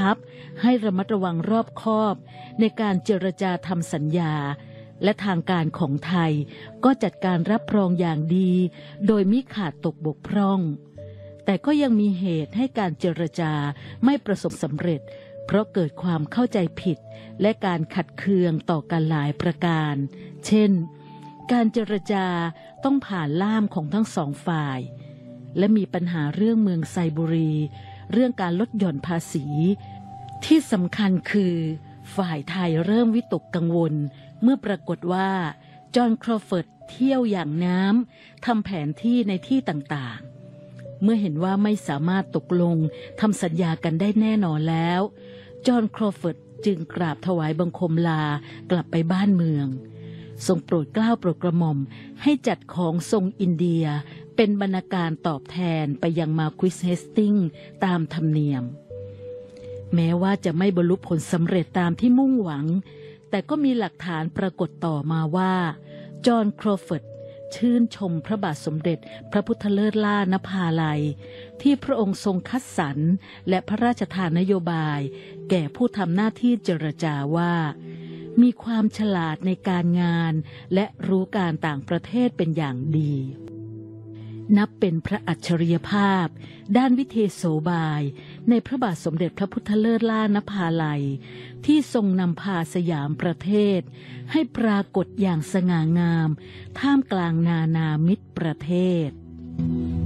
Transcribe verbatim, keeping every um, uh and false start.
ทัพให้ระมัดระวังรอบคอบในการเจรจาทำสัญญาและทางการของไทยก็จัดการรับรองอย่างดีโดยมิขาดตกบกพร่องแต่ก็ยังมีเหตุให้การเจรจาไม่ประสบสำเร็จเพราะเกิดความเข้าใจผิดและการขัดเคืองต่อกันหลายประการเช่นการเจรจาต้องผ่านล่ามของทั้งสองฝ่ายและมีปัญหาเรื่องเมืองไซบุรีเรื่องการลดหย่อนภาษีที่สำคัญคือฝ่ายไทยเริ่มวิตกกังวลเมื่อปรากฏว่าจอห์นครอฟอร์ดเที่ยวอย่างน้ำทำแผนที่ในที่ต่างๆเมื่อเห็นว่าไม่สามารถตกลงทำสัญญากันได้แน่นอนแล้วจอห์นครอฟอร์ดจึงกราบถวายบังคมลากลับไปบ้านเมืองทรงโปรดเกล้าโปรดกระหม่อมให้จัดของทรงอินเดียเป็นบรรณาการตอบแทนไปยังมาร์ควิสเฮสติงส์ตามธรรมเนียมแม้ว่าจะไม่บรรลุผลสำเร็จตามที่มุ่งหวังแต่ก็มีหลักฐานปรากฏต่อมาว่าจอห์นครอฟอร์ดชื่นชมพระบาทสมเด็จพระพุทธเลิศล่านภาลัยที่พระองค์ทรงคัดสรรและพระราชทานนโยบายแก่ผู้ทำหน้าที่เจรจาว่ามีความฉลาดในการงานและรู้การต่างประเทศเป็นอย่างดีนับเป็นพระอัจฉริยภาพด้านวิเทโสบายในพระบาทสมเด็จพระพุทธเลิศล่านภาลัยที่ทรงนำพาสยามประเทศให้ปรากฏอย่างสง่างามท่ามกลางนานามิตรประเทศ